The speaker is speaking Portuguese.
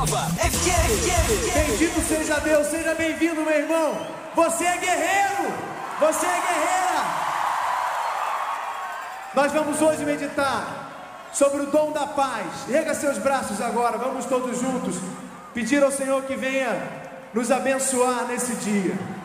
Nova FM. Bendito seja Deus, seja bem-vindo, meu irmão. Você é guerreiro, você é guerreira. Nós vamos hoje meditar sobre o dom da paz. Erga seus braços agora, vamos todos juntos pedir ao Senhor que venha nos abençoar nesse dia.